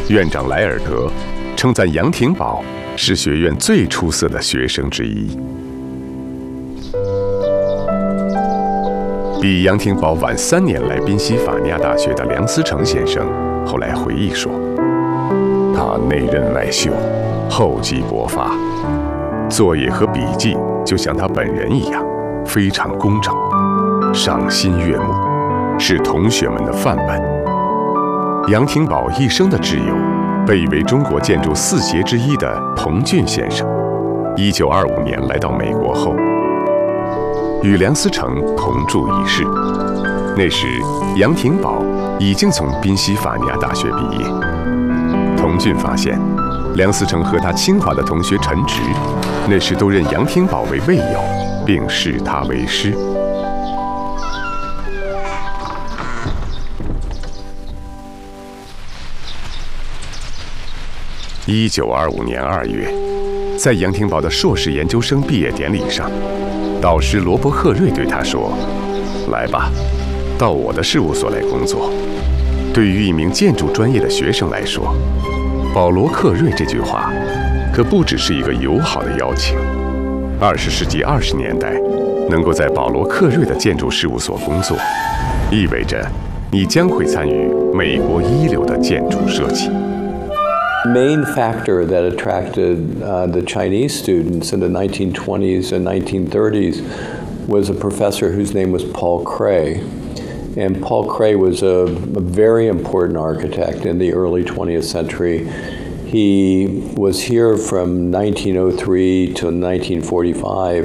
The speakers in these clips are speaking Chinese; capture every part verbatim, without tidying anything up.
院长莱尔德称赞杨廷宝是学院最出色的学生之一。比杨廷宝晚三年来宾夕法尼亚大学的梁思成先生后来回忆说，他内任外秀，厚积薄发，作业和笔记就像他本人一样，非常工整，赏心悦目，是同学们的范本。杨廷宝一生的挚友，被誉为中国建筑四杰之一的彭俊先生，一九二五年来到美国后，与梁思成同住一室。那时，杨廷宝已经从宾夕法尼亚大学毕业。彭俊发现，梁思成和他清华的同学陈植，那时都认杨廷宝为卫友，并视他为师。一九二五年二月，在杨廷宝的硕士研究生毕业典礼上，导师罗伯·赫瑞对他说：“来吧，到我的事务所来工作。”对于一名建筑专业的学生来说，保罗·克瑞这句话可不只是一个友好的邀请。二十世纪二十年代，能够在保罗·克瑞的建筑事务所工作，意味着你将会参与美国一流的建筑设计。 Main factor that attracted uh, the Chinese students in the nineteen twenties and nineteen thirties was a professor whose name was Paul Cray. And Paul Cray was a, a very important architect in the early twentieth century. He was here from nineteen oh three to nineteen forty-five.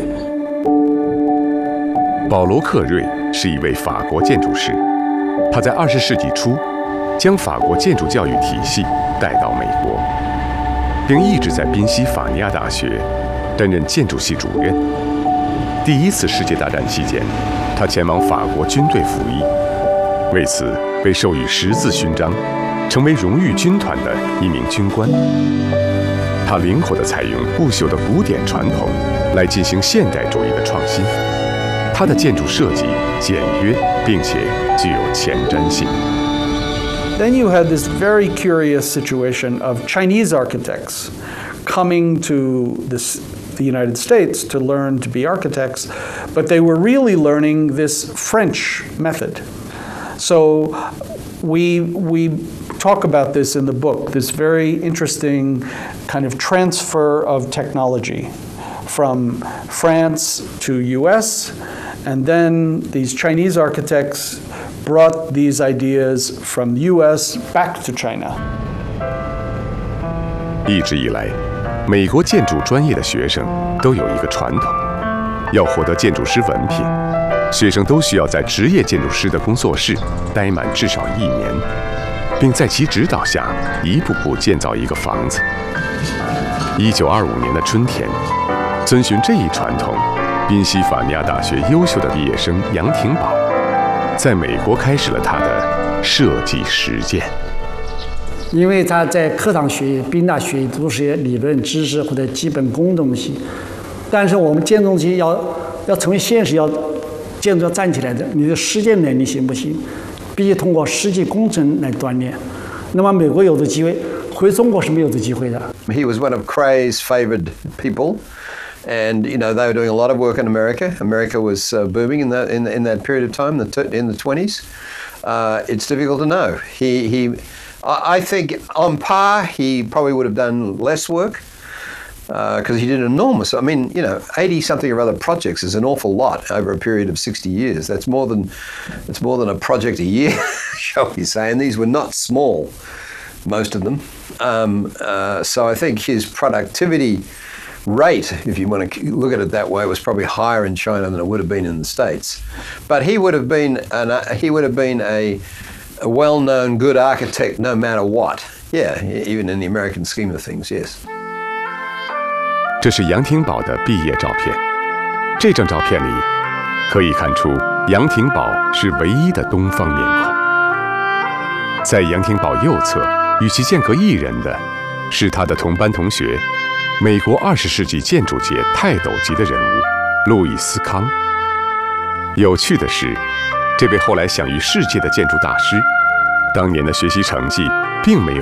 保罗·克瑞是一位法国建筑师，他在二十世纪初将法国建筑教育体系带到美国，并一直在宾夕法尼亚大学担任建筑系主任。第一次世界大战期间，他前往法国军队服役，为此被授予十字勋章，成为荣誉军团的一名军官。他灵活地采用不朽的古典传统来进行现代主义的创新。他的建筑设计简约，并且具有前瞻性。 Then you had this very curious situation of Chinese architects coming to this, the United States to learn to be architects, but they were really learning this French method. So we, we talk about this in the book, this very interesting kind of transfer of technology from France to U S, and then these Chinese architects brought these ideas from U S back to China. 一直以来，美国建筑专业的学生都有一个传统，要获得建筑师文凭，学生都需要在职业建筑师的工作室待满至少一年，并在其指导下一步步建造一个房子。一九二五年的春天，遵循这一传统，宾夕法尼亚大学优秀的毕业生杨廷宝在美国开始了他的设计实践。 因为他在课堂学宾大学都是些理论知识或者基本功东西，但是我们建筑东西要要成为现实，要建筑要站起来的，你的实践能力行不行？必须通过实际工程来锻炼。那么美国有的机会，回中国是没有的机会的。 He was one of Cray's favored people. And you know they were doing a lot of work in America. America was uh, booming in that in, in that period of time, the t- in the twenties. Uh, it's difficult to know. He he, I think on par he probably would have done less work because uh, he did enormous. I mean, you know, eighty something or other projects is an awful lot over a period of sixty years. That's more than that's more than a project a year, shall we say? And these were not small, most of them. Um, uh, so I think his productivity rate, if you want to look at it that way, was probably higher in China than it would have been in the States. But he would have been an, uh, he would have been a, a well-known good architect no matter what. Yeah, even in the American scheme of things, yes. 这是杨廷宝的毕业照片。这张照片里可以看出，杨廷宝是唯一的东方面孔。在杨廷宝右侧，与其间隔一人的是他的同班同学。美国二十世纪建筑界泰斗级的人物路易斯·康。有趣的是，这位后来享誉世界的建筑大师，当年的学习成绩并没有